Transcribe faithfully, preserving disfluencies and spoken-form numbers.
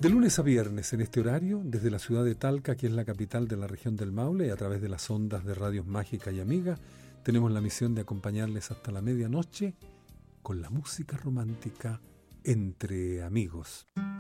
De lunes a viernes en este horario, desde la ciudad de Talca, que es la capital de la región del Maule, y a través de las ondas de Radios Mágica y Amiga, tenemos la misión de acompañarles hasta la medianoche con la música romántica entre amigos.